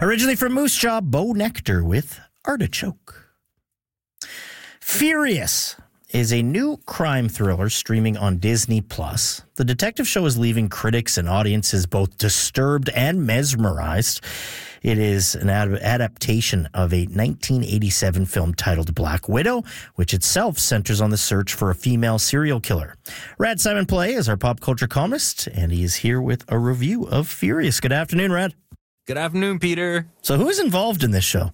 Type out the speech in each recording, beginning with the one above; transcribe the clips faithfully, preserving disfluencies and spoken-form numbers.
Originally from Moose Jaw, Bo Nectar with Artichoke. Furious is a new crime thriller streaming on Disney Plus. The detective show is leaving critics and audiences both disturbed and mesmerized. It is an ad- adaptation of a nineteen eighty-seven film titled Black Widow, which itself centers on the search for a female serial killer. Rad Simon Play is our pop culture columnist, and he is here with a review of Furious. Good afternoon, Rad. Good afternoon, Peter. So who is involved in this show?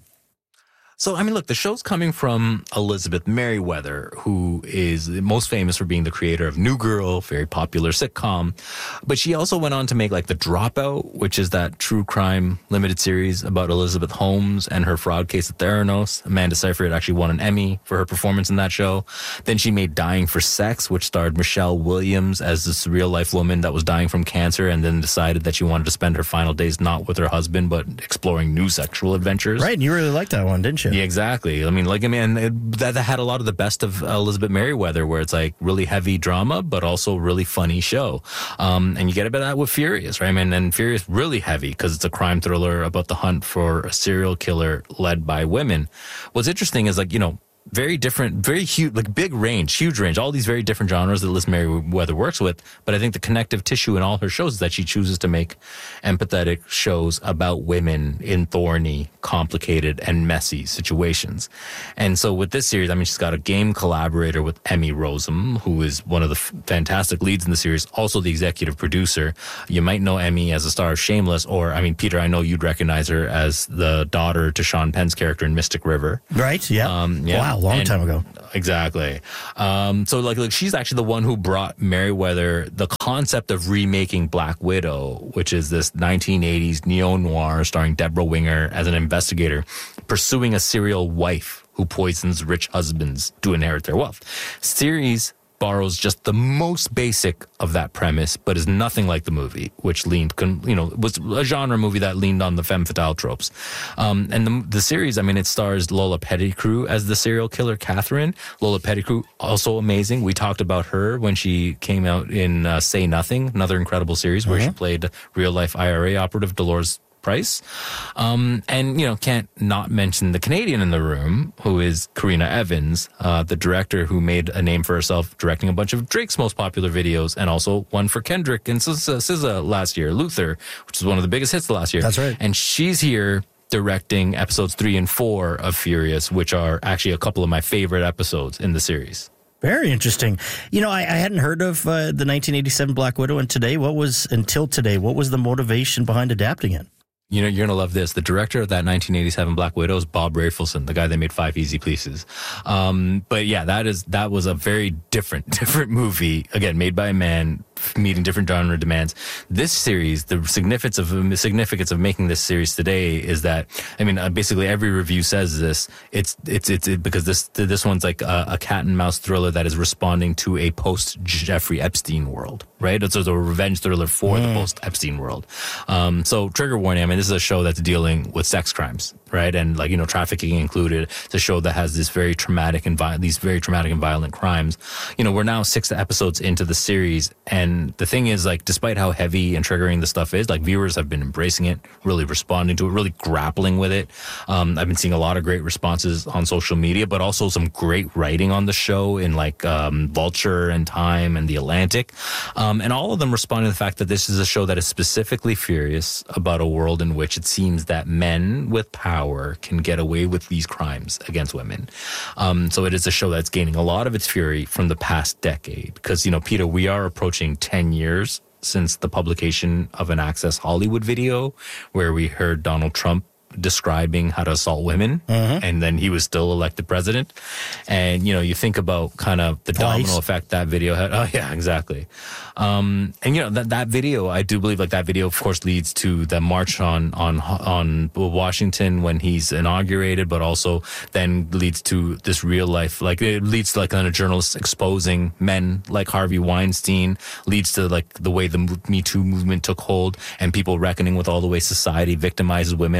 So, I mean, look, the show's coming from Elizabeth Merriweather, who is most famous for being the creator of New Girl, very popular sitcom. But she also went on to make, like, The Dropout, which is that true crime limited series about Elizabeth Holmes and her fraud case at Theranos. Amanda Seyfried actually won an Emmy for her performance in that show. Then she made Dying for Sex, which starred Michelle Williams as this real-life woman that was dying from cancer and then decided that she wanted to spend her final days not with her husband, but exploring new sexual adventures. Right, and you really liked that one, didn't you? Yeah, exactly. I mean, like, I mean, it, that, that had a lot of the best of Elizabeth Merriweather, where it's like really heavy drama, but also really funny show. Um, and you get a bit of that with Furious, right? I mean, and Furious really heavy because it's a crime thriller about the hunt for a serial killer led by women. What's interesting is, like, you know, very different, very huge, like big range, huge range, all these very different genres that Liz Merriweather works with. But I think the connective tissue in all her shows is that she chooses to make empathetic shows about women in thorny, complicated, and messy situations. And so with this series, I mean, she's got a game collaborator with Emmy Rossum, who is one of the f- fantastic leads in the series, also the executive producer. You might know Emmy as a star of Shameless, or, I mean, Peter, I know you'd recognize her as the daughter to Sean Penn's character in Mystic River. Right, yeah. Um, yeah. Wow. A long and, time ago. Exactly. Um, so like, like she's actually the one who brought Merriweather the concept of remaking Black Widow, which is this nineteen eighties neo-noir starring Deborah Winger as an investigator pursuing a serial wife who poisons rich husbands to inherit their wealth. Series borrows just the most basic of that premise, but is nothing like the movie, which leaned, you know, was a genre movie that leaned on the femme fatale tropes. Um, and the, the series, I mean, it stars Lola Pettigrew as the serial killer, Catherine. Lola Pettigrew, also amazing. We talked about her when she came out in uh, Say Nothing, another incredible series where mm-hmm. she played real-life I R A operative Dolores Price. Um, and, you know, can't not mention the Canadian in the room, who is Karina Evans, uh, the director who made a name for herself directing a bunch of Drake's most popular videos, and also one for Kendrick and S Z A, S Z A last year, Luther, which is one of the biggest hits last year. That's right. And she's here directing episodes three and four of Furious, which are actually a couple of my favorite episodes in the series. Very interesting. You know, I, I hadn't heard of uh, the nineteen eighty-seven Black Widow, and today, what was, until today, what was the motivation behind adapting it? You know, you're going to love this. The director of that nineteen eighty-seven Black Widow is Bob Rafelson, the guy that made Five Easy Pieces. Um, but yeah, that is, that was a very different, different movie. Again, made by a man, meeting different genre demands. This series, the significance of the significance of making this series today is that, I mean, uh, basically every review says this. It's it's it's it, because this this one's like a, a cat and mouse thriller that is responding to a post Jeffrey Epstein world, right? It's a revenge thriller for mm. the post Epstein world. Um, so trigger warning. I mean, this is a show that's dealing with sex crimes, right? And, like, you know, trafficking included. It's a show that has this very traumatic and vi- these very traumatic and violent crimes. You know, we're now six episodes into the series, and the thing is, like, despite how heavy and triggering the stuff is, like, viewers have been embracing it, really responding to it, really grappling with it. Um, I've been seeing a lot of great responses on social media, but also some great writing on the show in, like, um, Vulture and Time and The Atlantic. Um, and all of them responding to the fact that this is a show that is specifically furious about a world in which it seems that men with power can get away with these crimes against women. Um, so it is a show that's gaining a lot of its fury from the past decade. Because, you know, Peter, we are approaching ten years since the publication of an Access Hollywood video where we heard Donald Trump describing how to assault women, mm-hmm. and then he was still elected president. And, you know, you think about kind of the Twice. domino effect that video had. Oh, yeah, exactly. Um, and, you know, that, that video, I do believe, like, that video, of course, leads to the march on, on, on Washington when he's inaugurated, but also then leads to this real life, like, it leads to, like, a journalist exposing men like Harvey Weinstein, leads to, like, the way the Me Too movement took hold and people reckoning with all the ways society victimizes women and all the ways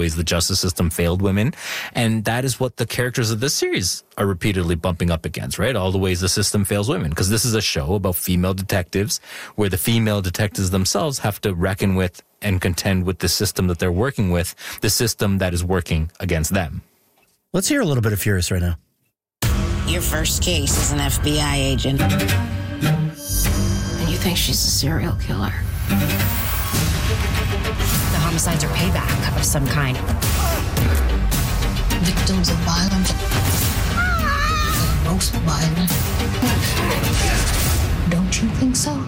ways the justice system failed women. And that is what the characters of this series are repeatedly bumping up against, right? All the ways the system fails women. Because this is a show about female detectives where the female detectives themselves have to reckon with and contend with the system that they're working with, the system that is working against them. Let's hear a little bit of Furious right now. Your first case is an F B I agent. And you think she's a serial killer? The homicides are payback of some kind. Victims of violence. Most violent. Don't you think so?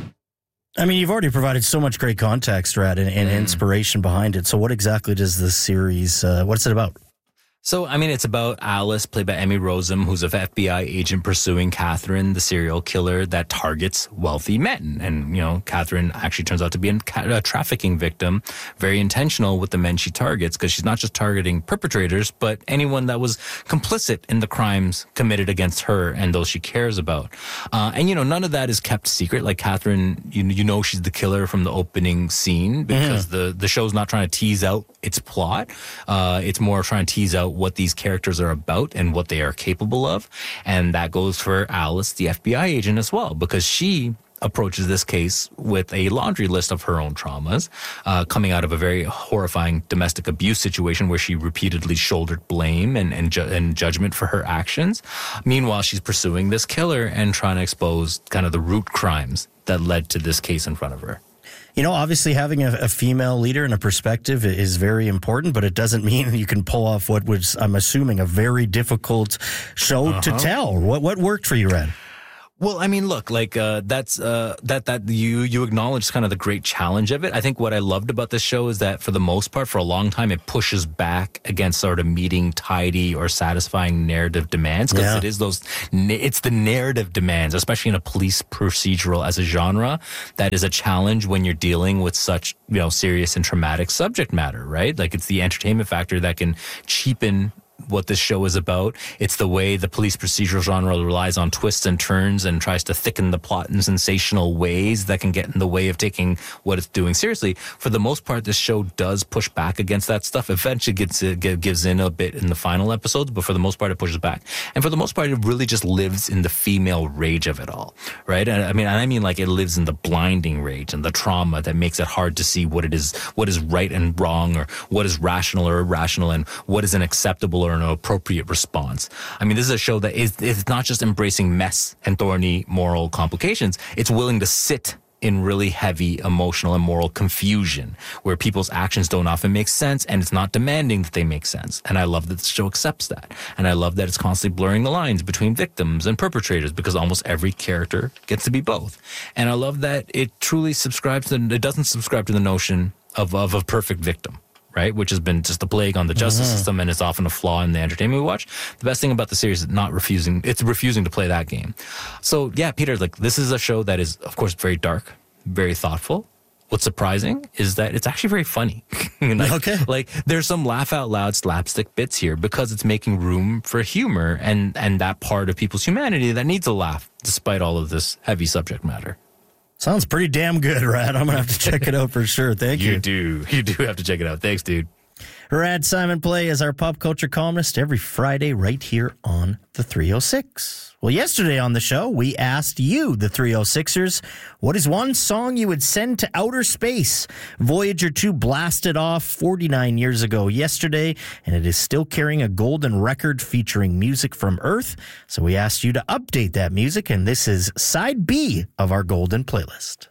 I mean, you've already provided so much great context, Rad, and, and mm. inspiration behind it. So what exactly does this series, uh, what's it about? So, I mean, it's about Alice, played by Emmy Rossum, who's an F B I agent pursuing Catherine, the serial killer that targets wealthy men. And, you know, Catherine actually turns out to be a trafficking victim, very intentional with the men she targets, because she's not just targeting perpetrators, but anyone that was complicit in the crimes committed against her and those she cares about. Uh, and, you know, none of that is kept secret. Like, Catherine, you, you know she's the killer from the opening scene, because mm. the, the show's not trying to tease out its plot. Uh, it's more trying to tease out what these characters are about and what they are capable of. And that goes for Alice, the F B I agent, as well, because she approaches this case with a laundry list of her own traumas, uh, coming out of a very horrifying domestic abuse situation where she repeatedly shouldered blame and, and, ju- and judgment for her actions. Meanwhile, she's pursuing this killer and trying to expose kind of the root crimes that led to this case in front of her. You know, obviously having a, a female leader and a perspective is very important, but it doesn't mean you can pull off what was, I'm assuming, a very difficult show uh-huh. to tell. What what worked for you, Red? Well, I mean, look, like, uh, that's, uh, that, that you, you acknowledge kind of the great challenge of it. I think what I loved about this show is that for the most part, for a long time, it pushes back against sort of meeting tidy or satisfying narrative demands. Cause yeah. it is those, it's the narrative demands, especially in a police procedural as a genre, that is a challenge when you're dealing with such, you know, serious and traumatic subject matter, right? Like, it's the entertainment factor that can cheapen what this show is about. It's the way the police procedural genre relies on twists and turns and tries to thicken the plot in sensational ways that can get in the way of taking what it's doing seriously. For the most part, this show does push back against that stuff. Eventually gets it gives in a bit in the final episodes, but for the most part, it pushes back. And for the most part, it really just lives in the female rage of it all, right? And I mean, I mean, like, it lives in the blinding rage and the trauma that makes it hard to see what it is, what is right and wrong, or what is rational or irrational, and what is an acceptable or an appropriate response. I mean, this is a show that is, it's not just embracing mess and thorny moral complications. It's willing to sit in really heavy emotional and moral confusion where people's actions don't often make sense, and it's not demanding that they make sense. And I love that the show accepts that. And I love that it's constantly blurring the lines between victims and perpetrators, because almost every character gets to be both. And I love that it truly subscribes to, it doesn't subscribe to the notion of, of a perfect victim, right? Which has been just a plague on the justice mm-hmm. system, and it's often a flaw in the entertainment we watch. The best thing about the series is not refusing, it's refusing to play that game. So yeah, Peter, like, this is a show that is, of course, very dark, very thoughtful. What's surprising is that it's actually very funny. like, okay. Like, there's some laugh out loud slapstick bits here because it's making room for humor and, and that part of people's humanity that needs a laugh despite all of this heavy subject matter. Sounds pretty damn good, Rad. I'm going to have to check it out for sure. Thank you. You do. You do have to check it out. Thanks, dude. Rad Simon Play is our pop culture columnist every Friday right here on the three oh six. Well, yesterday on the show, we asked you, the three oh sixers, what is one song you would send to outer space? Voyager two blasted off forty-nine years ago yesterday, and it is still carrying a golden record featuring music from Earth. So we asked you to update that music, and this is side B of our golden playlist.